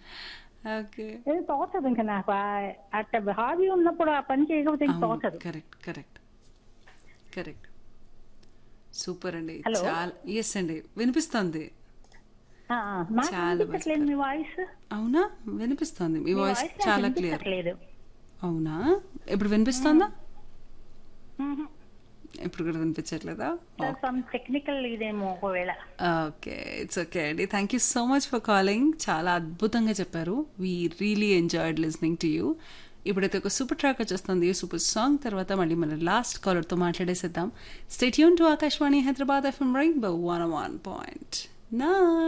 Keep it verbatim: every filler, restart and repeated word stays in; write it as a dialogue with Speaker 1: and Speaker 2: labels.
Speaker 1: Okay.
Speaker 2: ఏదో తోచదు ఇంకా నాకు. ఆహ్, అట్ట హాబీ ఉన్నప్పుడు ఆ పని చేయకపోతే ఇంక
Speaker 1: అవును.
Speaker 2: తోచదు.
Speaker 1: కరెక్ట్. కరెక్ట్. కరెక్ట్. సూపర్ అండి.
Speaker 2: హలో!
Speaker 1: చాలా యెస్ అండి. వినిపిస్తోంది.
Speaker 2: ఆ! ఆ! నాకు
Speaker 1: చాలా బా
Speaker 2: వినిపించట్లేదు
Speaker 1: చెప్పారు.
Speaker 2: మీ వాయిస్.
Speaker 1: అవునా? వినిపిస్తోంది. మీ
Speaker 2: మీ
Speaker 1: వాయిస్
Speaker 2: వాయిస్ నాకు
Speaker 1: చాలా క్లియర్.
Speaker 2: వినిపించట్లేదు.
Speaker 1: అవునా? ఇప్పుడు
Speaker 2: హ్మ్.
Speaker 1: వినిపిస్తోందా?
Speaker 2: హుహు.
Speaker 1: ఇప్పుడు కూడా వినిపించట్లేదా?
Speaker 2: Sir
Speaker 1: okay.
Speaker 2: సమ్ టెక్నికల్ ఇదేమో ఒకవేళ.
Speaker 1: ఓకే. ఇట్స్ ఓకే అండి. Thank you so much for calling. చాలా అద్భుతంగా చెప్పారు. We really enjoyed listening to you. ఇప్పుడైతే ఒక సూపర్ ట్రాక్ వచ్చేస్తుంది. సూపర్ సాంగ్ తర్వాత మళ్ళీ మన last కాలర్తో మాట్లాడేసేద్దాం. Stay tune to Akashvani Hyderabad FM rainbow one one point nine.